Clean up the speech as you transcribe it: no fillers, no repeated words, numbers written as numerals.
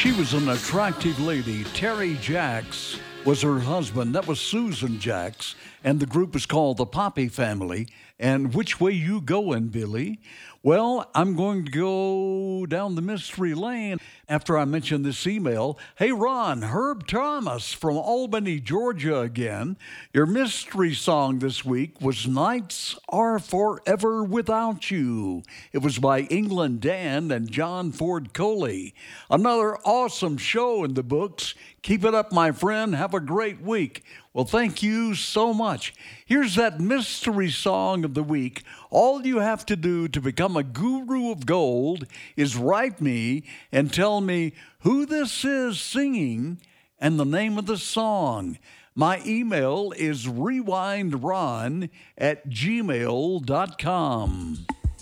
She was an attractive lady. Terry Jacks was her husband. That was Susan Jacks. And the group is called the Poppy Family. And which way you going, Billy? Well, I'm going to go down the mystery lane after I mention this email. Hey, Ron, Herb Thomas from Albany, Georgia again. Your mystery song this week was Nights Are Forever Without You. It was by England Dan and John Ford Coley. Another awesome show in the books. Keep it up, my friend. Have a great week. Well, thank you so much. Here's that mystery song of the week. All you have to do to become a guru of gold is write me and tell me who this is singing and the name of the song. My email is rewindron@gmail.com.